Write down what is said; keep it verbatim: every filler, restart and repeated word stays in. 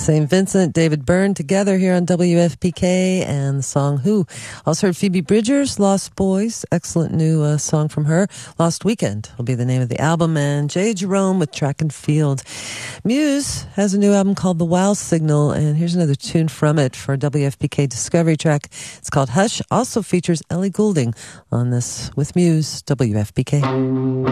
Saint Vincent, David Byrne together here on W F P K, and the song Who. Also heard Phoebe Bridgers, Lost Boys, excellent new uh, song from her. Lost Weekend will be the name of the album, and Jay Jerome with Track and Field. Muse has a new album called The Wow Signal, and here's another tune from it for W F P K Discovery Track. It's called Hush, also features Ellie Goulding on this with Muse, W F P K.